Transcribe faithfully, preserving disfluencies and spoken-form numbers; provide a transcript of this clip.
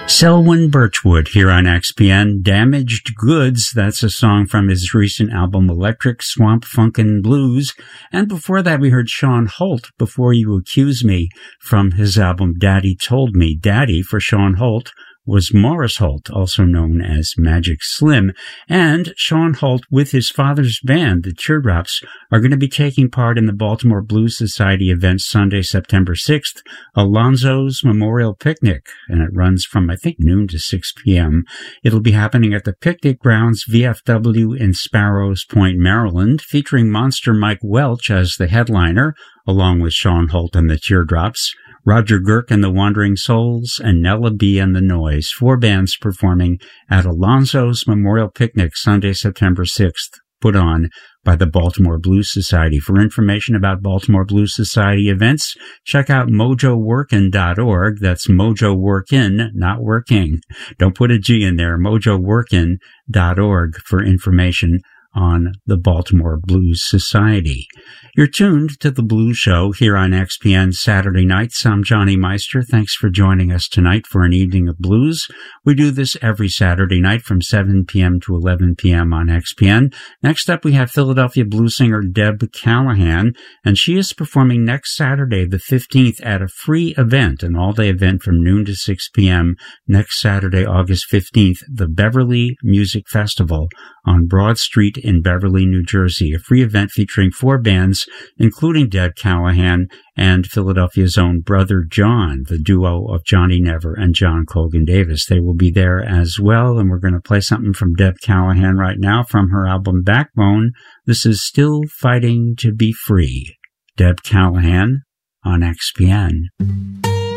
Selwyn Birchwood here on X P N. Damaged Goods, that's a song from his recent album Electric Swamp Funkin' Blues. And before that we heard Sean Holt, Before You Accuse Me, from his album Daddy Told Me. Daddy, for Sean Holt, was Morris Holt, also known as Magic Slim. And Sean Holt, with his father's band, the Teardrops, are going to be taking part in the Baltimore Blues Society event Sunday, September sixth, Alonzo's Memorial Picnic, and it runs from, I think, noon to six p.m. It'll be happening at the Picnic Grounds, V F W, in Sparrows Point, Maryland, featuring Monster Mike Welch as the headliner, along with Sean Holt and the Teardrops, Roger Girk and the Wandering Souls, and Nella B and the Noise, four bands performing at Alonzo's Memorial Picnic Sunday, September sixth, put on by the Baltimore Blues Society. For information about Baltimore Blues Society events, check out mojo workin dot org. That's Mojo Workin, not working. Don't put a G in there, mojo workin dot org for information on the Baltimore Blues Society. You're tuned to The Blues Show here on X P N Saturday nights. I'm Johnny Meister. Thanks for joining us tonight for an evening of blues. We do this every Saturday night from seven p.m. to eleven p.m. on X P N. Next up, we have Philadelphia blues singer Deb Callahan, and she is performing next Saturday, the fifteenth, at a free event, an all-day event from noon to six p.m. next Saturday, August fifteenth, the Beverly Music Festival on Broad Street in Beverly, New Jersey, a free event featuring four bands, including Deb Callahan and Philadelphia's own Brother John, the duo of Johnny Never and John Colgan Davis. They will be there as well, and we're going to play something from Deb Callahan right now from her album Backbone. This is Still Fighting to Be Free. Deb Callahan on X P N.